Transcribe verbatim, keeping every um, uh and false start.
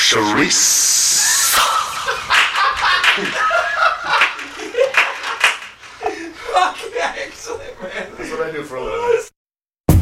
Charisse. Fucking excellent, man. That's what I do for a living.